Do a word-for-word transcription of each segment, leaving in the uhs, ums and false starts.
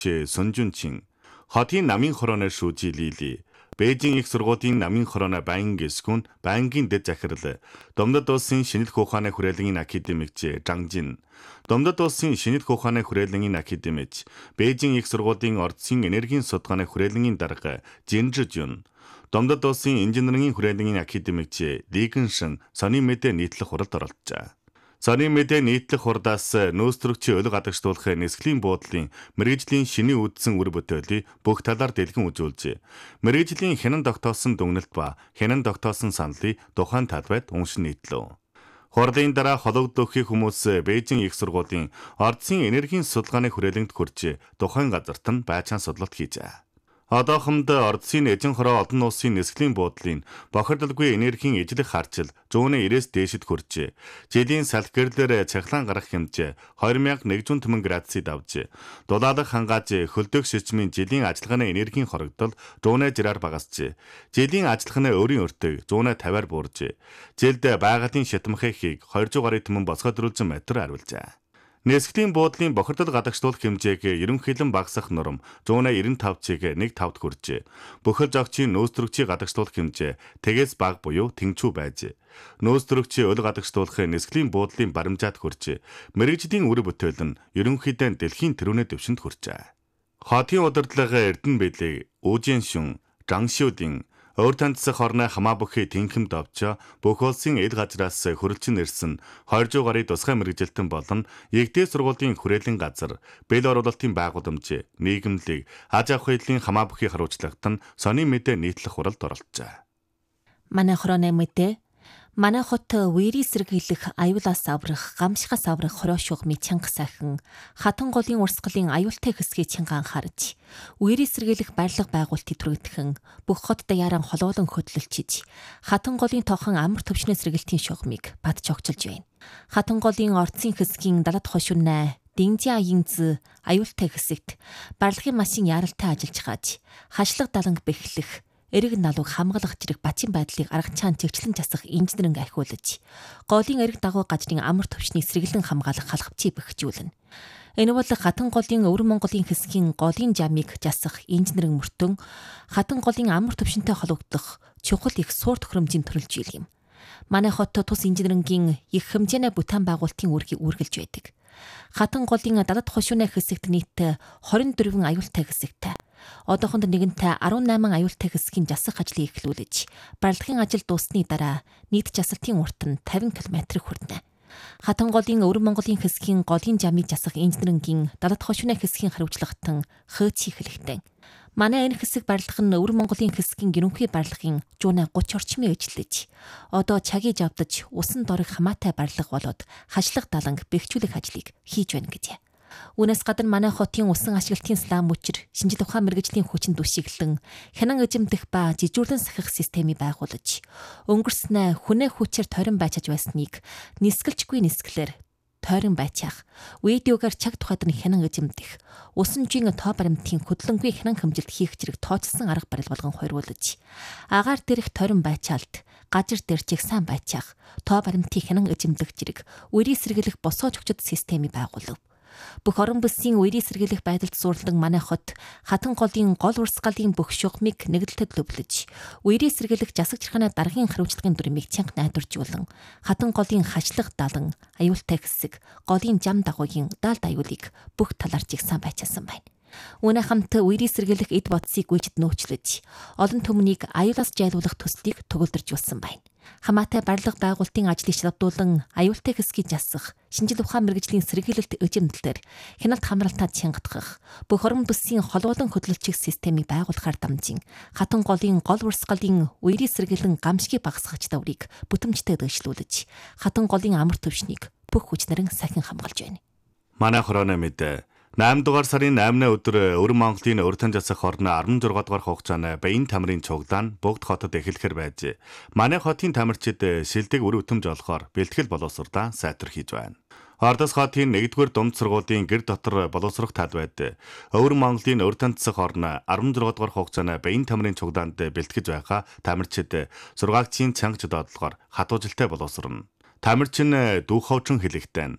손준칭, хотын намын хорооны шүүжи Лили, Бээжин их сургуулийн намын хорооны байнгын гисгүн байнгын дэд захирал, Домдод улсын шинэлх ухааны хүрээлэнгийн академикч Жангжин, Домдод улсын шинэлх ухааны хүрээлэнгийн академич, Бээжин их сургуулийн ордсын энергийн судалгааны хүрээлэнгийн дарга Жинжжүн, Домдод улсын инженерийн хүрээлэнгийн академикч Лигэншин сонин мэдээ нийтлэх хуралд оролцжээ. Сонин мэдээ нийтлэх хурдаас нөөцлөгчийн өлөг гадагшлуулахын нисгэлийн буудлын мэргэжлийн шиний үдсэн үр бүтээлийг бүх талаар дэлгэн үзүүлжээ. Мэргэжлийн хянан тогтоосон дүгнэлт ба хянан тогтоосон саналыг тухайн талбайд уншин нийтлэв. Хурлын дараа хологдохын хүмүүс Бээжин их сургуулийн ордсын энергийн судалгааны хүрээлэнд хүрч тухайн газарт нь байцаан судлалт хийжээ. Одоохонд ордсын эзэн хороо олон улсын нисгэлийн буудлын бохирдолгүй энергийн ижлэх харчил зуун ирээс дээшид хүрчээ. Жилийн салхи гэрлээр цахилгаан гарах хэмжээ хоёр мянган нэгдүгээр түмэн градусыг давж, дулаалах хангааж хөлдөх системийн жилийн ажиллагааны энергийн хорогдол зуун жираар багасжээ. Жилийн ажиллагааны өөрийн өртөг зуун тавиар бууржээ. Жилд байгалийн шатмахыг двести гаруй түмэн босгодруулсан метр хариулжээ. Нисгэлийн буудлын бохирдол гадагшлуулах хэмжээг ерөнхийлөн багасгах норм зуун девяносто пять цэг нэг тавд хүрчээ. Бүхэл зогчийн нөөцлөгчийн гадагшлуулах хэмжээ тэгээс бага буюу тэнцүү байж. Нөөцлөгчийн өлөг гадагшлуулахын нисгэлийн буудлын баримжаат хүрчээ. Мэргэжлийн үр бүтээл нь ерөнхийдөө дэлхийн тэрүүний дэвшинд хүрчээ. Хотын удирдлага Эрдэнэ Бэлэг, Үжин Шүн, Жангшүүдийн өөр таньцах хорны хамаа бүхий тэнхимд овч бүх улсын эд газраас хөрөлчин ирсэн двести гаруй тусгай мэргэжилтэн болон Егдээ сургуулийн хүрээлэн газар, бэл оруулалтын байгууламж, нийгэмлэг, аж ахуй хэлний хамаа бүхий харуулцлагт нь сонин мэдээ нийтлэх хуралд оролцжээ. Манай хорооны мэдээ Манай хот үерийн сэргийлэх аюулаас аврах, гамшихаас аврах хороо шугамын чанга сайхан, хатан голын урсгалын аюултай хэсгийг чанга анхаарч, үерийн сэргийлэх барилга байгуулалтыг түргэтгэн, бүх хот даяараа холоолон хөдлөлчиж, хатан голын тоохон амар төвчнөө сэргийлтийн шугамыг бат чогчилж байна. Хатан голын ордсын хэсгийн далад хошуунаа Динжи аянз аюултай хэсэгт барилгын машин яралтай ажиллаж хааж, хашлаг даланг бэхлэх, эрэг налууг хамгаалах зэрэг бачин байдлыг аргачаан тэгчлэн засах инженеринг ахиулж, голын эрэг дагуу газрын амар төвчнийг сэргэлэн хамгаалах халхавчийг бэхжүүлнэ. Энэ бол хатан голын өвөр Монголын хэсгийн голын жамыг жасах инженеринг мөртөн хатан голын амар төвшөнтэй холбогдох чухал их суур төхөөрөмжийн төрөлжил юм. Манай хот тус инженерингийн их хэмжээний бүтээн байгуулалтын үүргийг үргэлж байдаг. Хатан голын далад хошууны хэсэгт нийт двадцать дөрвөн аюултай хэсэгтэй. Одоохонд нэгэнтээ десять восемь аюултай хэсгийн засах ажлыг эхлүүлж, барилгын ажил дууссаны дараа нийт жасалтын урт нь пятьдесят километр хүрнэ. Хатан голын өвөр Монголын хэсгийн голын жамыг засах инженерингийн далад хошууны хэсгийн хариуцлагатан хөөций хэлэхтэн. Манай энэ хэсэг барилга нь өвөр Монголын хэсгийн ерөнхий барилгын зуун тридцать орчмын эжилж, одоо чагийг авдаж усан дорог хамаатай барилга болоод хашлах даланг бэхжүүлэх ажлыг хийж байна гэж. Үүнээс гадна манай хотын усан ашиглалтын слам мөчр шинжил ухаан мэргэжлийн хүчин түшиглэн хянан эзэмдэх ба жижүүрлэн сахих системийг байгуулж, өнгөрснөө хүнээ хүчээр тойрон байчааж байсныг нисгэлжгүй нисгэлэр тойрон байцаах, видеогаар чаг тухайд нь хянан эзэмдэх, усан жин тоо баримтын хөдлөнгүй хянан хэмжилт хийх зэрэг тооцсон арга барил болгон хойруулж, агаар дээрх тойрон байцаалт, газар дээр чигсаан байцаах, тоо баримтын хянан эзэмдэх зэрэг үерийн сэргийлэх босоо чөгчд системийг байгуулв. Бүх орон бүсийн үерийн сэргийлэх байдалд суурилдан манай хот хатан голын гол урсгалын бүх шугамыг нэгдэлтэд лөвлөж, үерийн сэргийлэх засаг чархааны даргын хариуцлагын дүрмийг чанга найдваржуулан, хатан голын хашлах далан, аюултай хэсэг, голын жам дагуугийн даалд аюулыг бүх талаар жигсаан байчаасан байна. Үүнээ хамт үерийн сэргийлэх эд бодсыг үжид нөөцлөж, олон түмнийг аюулаас жайлуулах төслийг төгөлдөржүүлсэн байна. Хамаатай барилга байгуулалтын ажлыг шалгадуулан аюултай хэсгийг засах, шинжил ухаан мэргэжлийн сэргийлэлт эзэмдэлээр хяналт хамралтаа чангадах, бүх орон бүсийн холбоолон хөдөлгөөч системийг байгуулахаар дамжин хатан голын гол урсгалын үерийн сэргийлэн гамшигыг багасгах даврыг бүтэмжтэй дэвшлүүлж, хатан голын амар төвшнийг бүх хүчнэрэн сахин хамгаалж байна. Манай хорооны мэдээ eight дугаар сарын eighны өдөр өвөр Монголын өртөн засах хорны sixteen дугаар хугацаанд Баян тамирын цуглаан Богд хотод эхлэхэр байж, манай хотын тамирчид шилдэг үр өтөмж олохоор бэлтгэл боловсролоо сайтар хийж байна. Ордос хотын нэгдүгээр дунд сургуулийн гэр дотор боловсрох талбайд өвөр Монголын өртөн засах хорны sixteen дугаар хугацаанд Баян тамирын цуглаанд бэлтгэж байхаа тамирчид сургаагчийн чангч доотлохоор хатуужилтай боловсрно. Тамирчин дүүх ховчин хэлэхтэн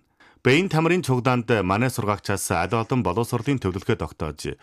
Бэйн тамирын цугдаанд манай сургагчаас аль олон боловсролын төлөвлөгөө тогтоож,